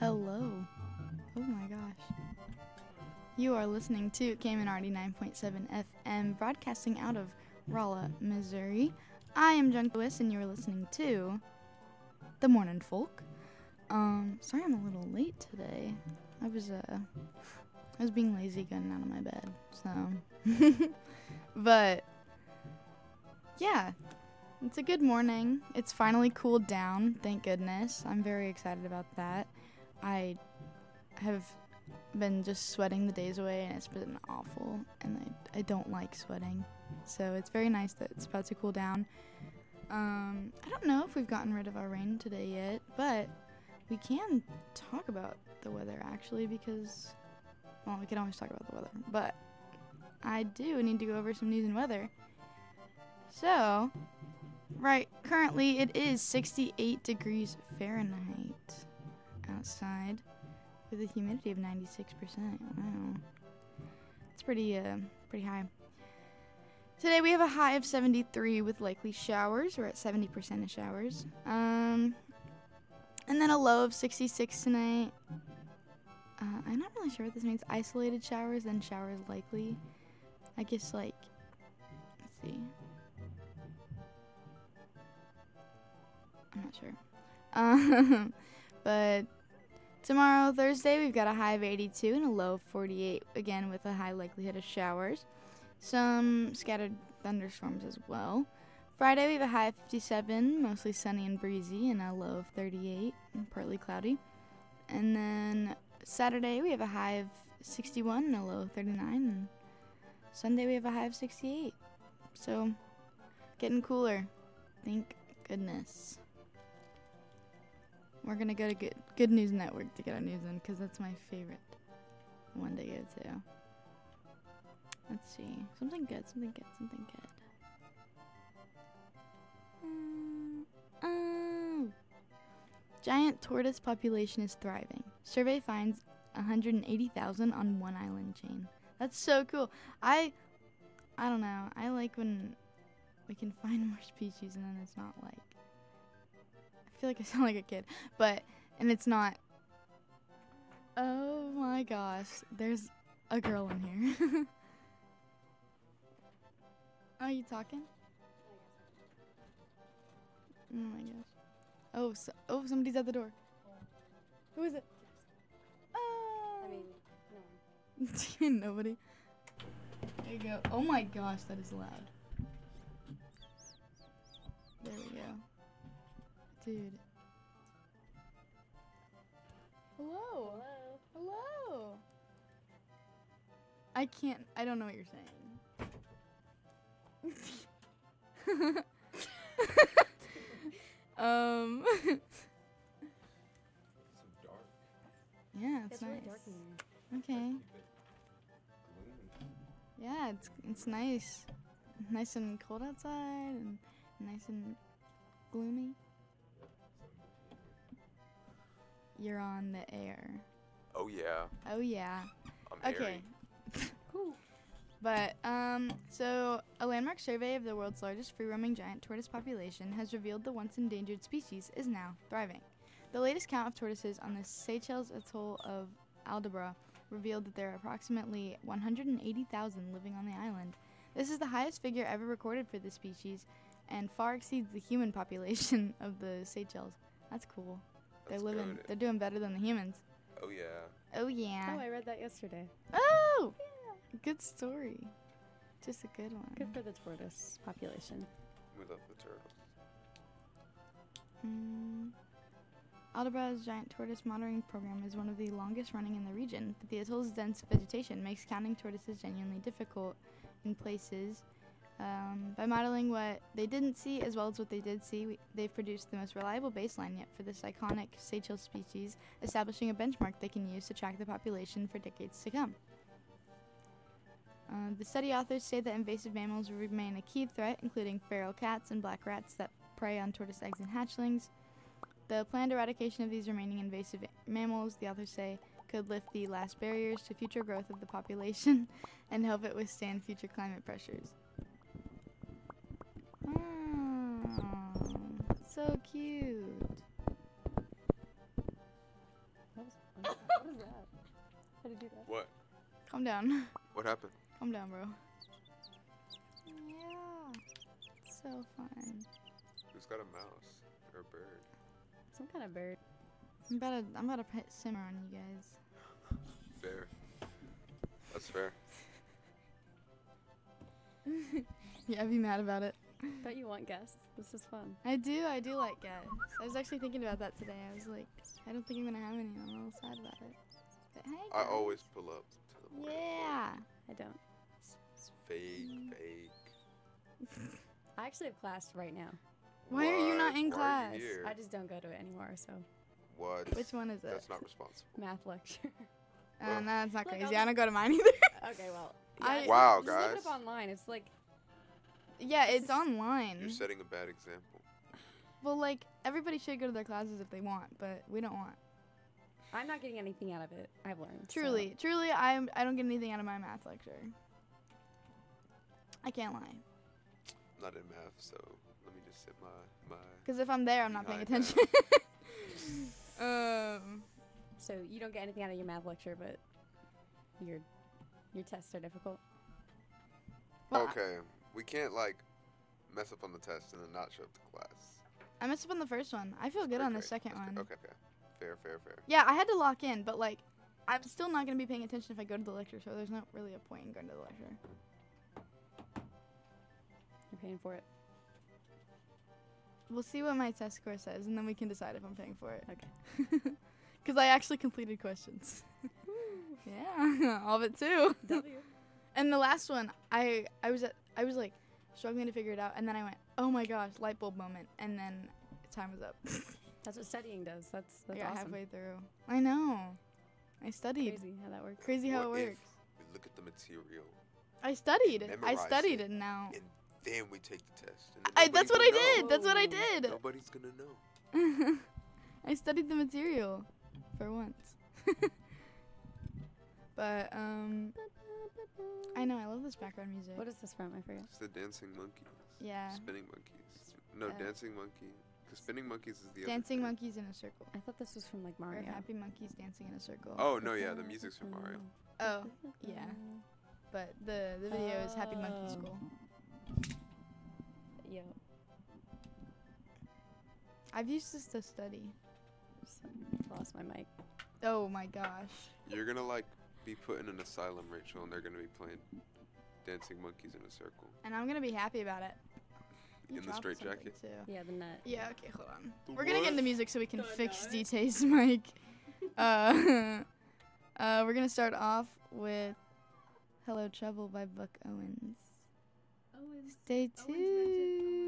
Hello. Oh my gosh. You are listening to KMNRD 9.7 FM, broadcasting out of Rolla, Missouri. I am Junkie Lewis, and you're listening to The Morning Folk. Sorry I'm a little late today. I was being lazy getting out of my bed, so. But, yeah, it's a good morning. It's finally cooled down, thank goodness. I'm very excited about that. I have been just sweating the days away, and it's been awful, and I don't like sweating. So it's very nice that it's about to cool down. I don't know if we've gotten rid of our rain today yet, but we can talk about the weather, actually, because, well, we can always talk about the weather, but I do need to go over some news and weather. So, currently it is 68 degrees Fahrenheit outside with a humidity of 96%. Wow. It's pretty high. Today we have a high of 73 with likely showers. We're at 70% of showers. And then a low of 66 tonight. I'm not really sure what this means. Isolated showers, then showers likely. I guess, like, let's see. I'm not sure. But tomorrow, Thursday, we've got a high of 82 and a low of 48, again with a high likelihood of showers. Some scattered thunderstorms as well. Friday, we have a high of 57, mostly sunny and breezy, and a low of 38 and partly cloudy. And then Saturday, we have a high of 61 and a low of 39. And Sunday, we have a high of 68. So, getting cooler. Thank goodness. We're going to go to Good News Network to get our news in, because that's my favorite one to go to. Let's see. Something good. Giant tortoise population is thriving. Survey finds 180,000 on one island chain. That's so cool. I don't know. I like when we can find more species and then it's not like, I feel like I sound like a kid, and it's not, oh my gosh, there's a girl in here. Are you talking? Oh my gosh. Oh, somebody's at the door. Who is it? Oh. I mean, no. Nobody. There you go. Oh my gosh, that is loud. There we go. Dude. Hello. Hello. I don't know what you're saying. It's so dark. Yeah, it's It's nice. really dark in here. Okay. Gloomy. Yeah, it's nice. Nice and cold outside and nice and gloomy. You're on the air. Oh yeah. Oh yeah. I'm Okay. Cool. But so a landmark survey of the world's largest free-roaming giant tortoise population has revealed the once endangered species is now thriving. The latest count of tortoises on the Seychelles atoll of Aldabra revealed that there are approximately 180,000 living on the island. This is the highest figure ever recorded for the species and far exceeds the human population of the Seychelles. That's cool. That's They're good. doing better than the humans. Oh yeah. Oh yeah. Oh, I read that yesterday. Oh! Good story. Just a good one. Good for the tortoise population. We love the turtles. Aldebra's giant tortoise monitoring program is one of the longest running in the region, but the atoll's dense vegetation makes counting tortoises genuinely difficult in places. By modeling what they didn't see as well as what they did see, they've produced the most reliable baseline yet for this iconic Seychelles species, establishing a benchmark they can use to track the population for decades to come. The study authors say that invasive mammals will remain a key threat, including feral cats and black rats that prey on tortoise eggs and hatchlings. The planned eradication of these remaining invasive mammals, the authors say, could lift the last barriers to future growth of the population and help it withstand future climate pressures. Oh, so cute. That was to do that. What? Calm down. What happened? Calm down, bro. Yeah. So fun. Who's got a mouse or a bird? Some kind of bird. I'm about to hit simmer on you guys. Fair. That's fair. Yeah, I'd be mad about it. Don't you want guests? This is fun. I do like guests. I was actually thinking about that today. I was like, I don't think I'm gonna have any. I'm a little sad about it. But hey, I guys. always pull up to the morning. Yeah. I don't. It's fake. I actually have class right now. Why are you not What? in Why are class? you here? I just don't go to it anymore, so. What? Which one is it? That's not responsible. Math lecture. No, that's not Look, crazy. I'll I don't go to mine either. Okay, well. I- Wow, just look it guys. up online. It's like, Yeah, This it's is- online. You're setting a bad example. Well, like, everybody should go to their classes if they want, but we don't want. I'm not getting anything out of it, I've learned. so- Truly, I don't get anything out of my math lecture. I can't lie. I'm not in math, so let me just sit my. Because if I'm there, I'm not paying Behind attention. So you don't get anything out of your math lecture, but your tests are difficult. Well, Okay, we can't like mess up on the test and then not show up to class. I messed up on the first one. I feel good on the second one. Okay. Fair. Yeah, I had to lock in, but like, I'm still not gonna be paying attention if I go to the lecture, so there's not really a point in going to the lecture. You're paying for it. We'll see what my test score says, and then we can decide if I'm paying for it. Okay. Because I actually completed questions. Yeah, all of it too. W. And the last one, I was like struggling to figure it out, and then I went, oh my gosh, light bulb moment, and then time was up. That's what studying does. That's I got awesome. halfway through. I know. I studied. Crazy how that works. Crazy how it What if works. we look at the material I studied. I memorize studied it, it now. and then we take the test? And then That's what nobody I will did. know. That's what I did. Nobody's gonna know. I studied the material for once. But I know I love this background music. What is this from? I forget. It's the dancing monkeys. Yeah. Spinning monkeys. No, Uh, dancing monkey. Because spinning monkeys is the Dancing other thing. monkeys in a circle. I thought this was from like Or Mario. happy monkeys dancing in a circle. Oh no, yeah, the music's from Mario. Oh, yeah. But the video is Happy Monkey School. Yo. I've used this to study. Lost my mic. Oh my gosh. You're gonna like be put in an asylum, Rachel, and they're gonna be playing dancing monkeys in a circle. And I'm gonna be happy about it. You In the dropped straight something, jacket? Too. Yeah, the nut. Yeah, okay, hold on. The We're gonna get what? into music so we can The fix nut. DT's mic. We're gonna start off with Hello Trouble by Buck Owens. Stay tuned.